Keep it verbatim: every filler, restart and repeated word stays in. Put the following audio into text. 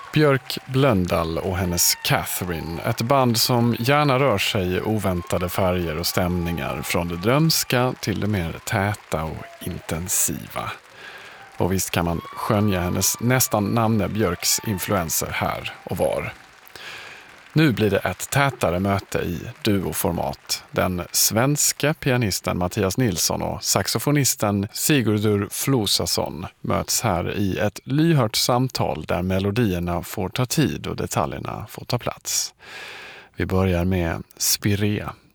Björk Blöndal och hennes Catherine, ett band som gärna rör sig i oväntade färger och stämningar från det drömska till det mer täta och intensiva. Och visst kan man skönja hennes nästan namne Björks influenser här och var. Nu blir det ett tätare möte i duoformat. Den svenska pianisten Mattias Nilsson och saxofonisten Sigurdur Flosason möts här i ett lyhört samtal där melodierna får ta tid och detaljerna får ta plats. Vi börjar med Spirea.